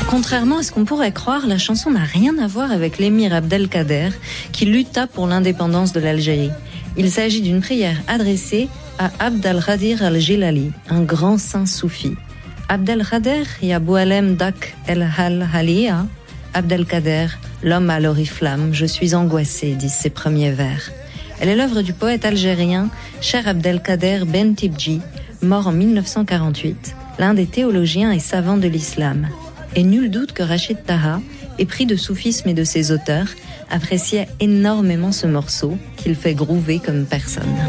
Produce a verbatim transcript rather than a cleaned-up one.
Contrairement à ce qu'on pourrait croire, la chanson n'a rien à voir avec l'émir Abdelkader qui lutta pour l'indépendance de l'Algérie. Il s'agit d'une prière adressée à Abd al-Qadir al-Jilali, un grand saint soufi. Abdelkader ya Boualem dak el-Hal-Haliya, Abdelkader, l'homme à l'oriflamme, je suis angoissé, disent ses premiers vers. Elle est l'œuvre du poète algérien Cheikh Abdelkader Ben Tibji, mort en mille neuf cent quarante-huit, l'un des théologiens et savants de l'islam. Et nul doute que Rachid Taha, épris de soufisme et de ses auteurs, appréciait énormément ce morceau qu'il fait groover comme personne.